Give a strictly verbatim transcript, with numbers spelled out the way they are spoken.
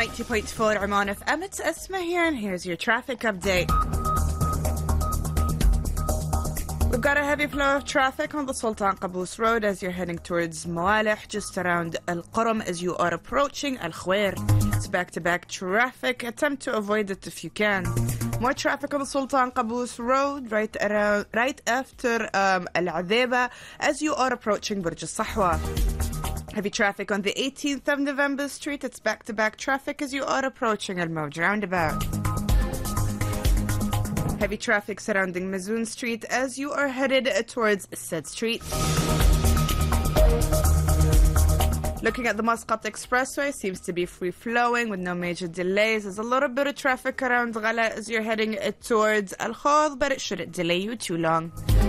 ninety point four Oman F M. It's Esma here, and here's your traffic update. We've got a heavy flow of traffic on the Sultan Qaboos Road as you're heading towards Mawalih, just around Al Quram as you are approaching Al Khwair. It's back-to-back traffic. Attempt to avoid it if you can. More traffic on the Sultan Qaboos Road right around, right after um, Al Adeba as you are approaching Burj Al Sahwa. Heavy traffic on the eighteenth of November Street. It's back-to-back traffic as you are approaching Al Mawj roundabout. Heavy traffic surrounding Mazoon Street as you are headed towards Said Street. Looking at the Muscat Expressway, seems to be free-flowing with no major delays. There's a little bit of traffic around Ghala as you're heading towards Al Khawd, but it shouldn't delay you too long.